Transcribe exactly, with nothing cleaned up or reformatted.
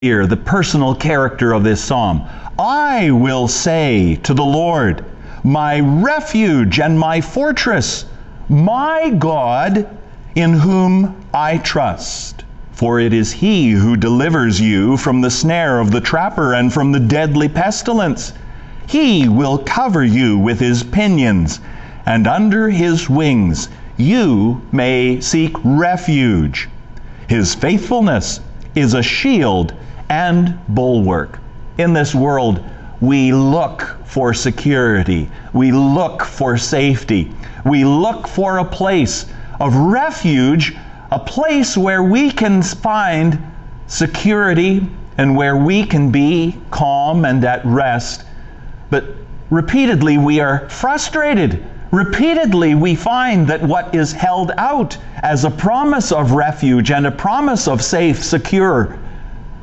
Here, the personal character of this psalm. I will say to the Lord, my refuge and my fortress, my God, in whom I trust. For it is he who delivers you from the snare of the trapper and from the deadly pestilence. He will cover you with his pinions, and under his wings you may seek refuge. His faithfulness is a shield and bulwark. In this world, we look for security. We look for safety. We look for a place of refuge, a place where we can find security and where we can be calm and at rest. But repeatedly we are frustrated. Repeatedly we find that what is held out as a promise of refuge and a promise of safe, secure